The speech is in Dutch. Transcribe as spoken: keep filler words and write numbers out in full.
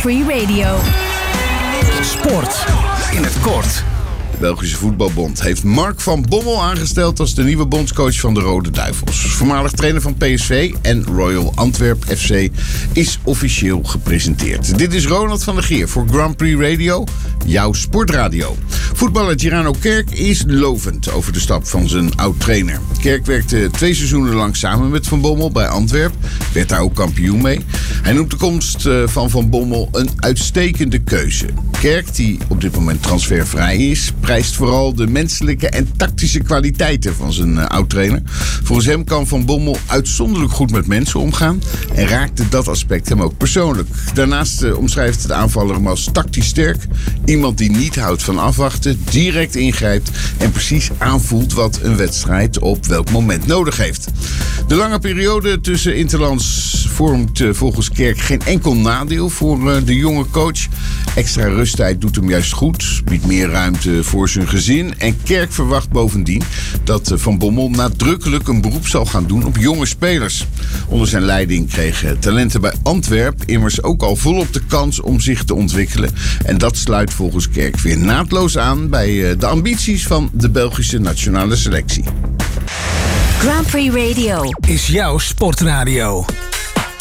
Prix Radio. Sport in het kort. De Belgische Voetbalbond heeft Mark van Bommel aangesteld als de nieuwe bondscoach van de Rode Duivels. Voormalig trainer van P S V en Royal Antwerp F C is officieel gepresenteerd. Dit is Ronald van der Geer voor Grand Prix Radio, jouw sportradio. Voetballer Girano Kerk is lovend over de stap van zijn oud-trainer. Kerk werkte twee seizoenen lang samen met Van Bommel bij Antwerp, werd daar ook kampioen mee. Hij noemt de komst van Van Bommel een uitstekende keuze. Kerk, die op dit moment transfervrij is, prijst vooral de menselijke en tactische kwaliteiten van zijn uh, oud-trainer. Volgens hem kan Van Bommel uitzonderlijk goed met mensen omgaan en raakte dat aspect hem ook persoonlijk. Daarnaast uh, omschrijft de aanvaller hem als tactisch sterk. Iemand die niet houdt van afwachten, direct ingrijpt en precies aanvoelt wat een wedstrijd op welk moment nodig heeft. De lange periode tussen interlands vormt uh, volgens Kerk geen enkel nadeel voor uh, de jonge coach. Extra rusttijd doet hem juist goed, biedt meer ruimte voor zijn gezin. En Kerk verwacht bovendien dat uh, Van Bommel nadrukkelijk een beroep zal gaan doen op jonge spelers. Onder zijn leiding kregen talenten bij Antwerp immers ook al volop de kans om zich te ontwikkelen. En dat sluit volgens Kerk weer naadloos aan bij uh, de ambities van de Belgische nationale selectie. Grand Prix Radio Is jouw sportradio.